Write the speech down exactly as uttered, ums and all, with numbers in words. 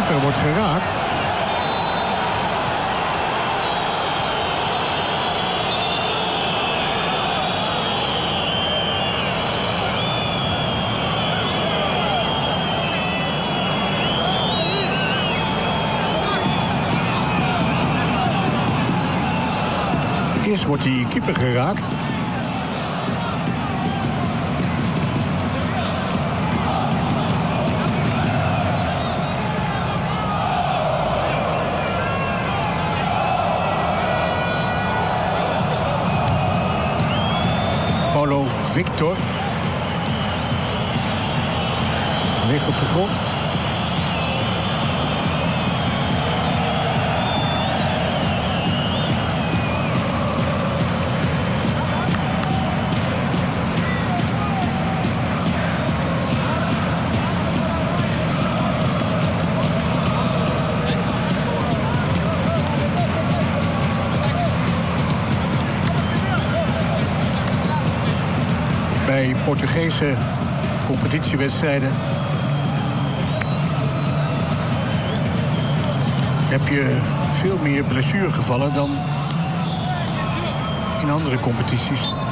keeper wordt geraakt. Eerst wordt die keeper geraakt. Paulo Victor ligt op de grond. Bij Portugese competitiewedstrijden heb je veel meer blessuregevallen dan in andere competities.